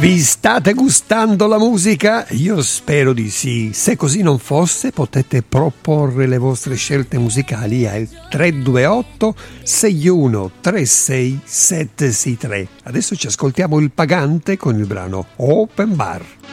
Vi state gustando la musica? Io spero di sì. Se così non fosse, potete proporre le vostre scelte musicali al 328 61 36 763. Adesso ci ascoltiamo Il Pagante con il brano Open Bar.